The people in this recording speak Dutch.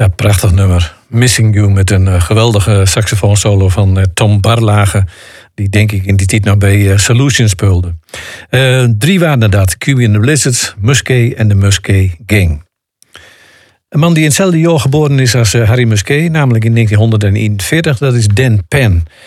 Ja, prachtig nummer. Missing You met een geweldige saxofoonsolo van Tom Barlage. Die denk ik in die tijd nog bij Solution speelde. 3 waren dat. Cuby and the Blizzards, Musquet en de Musquet Gang. Een man die in hetzelfde jaar geboren is als Harry Musquet, namelijk in 1941, dat is Dan Penn.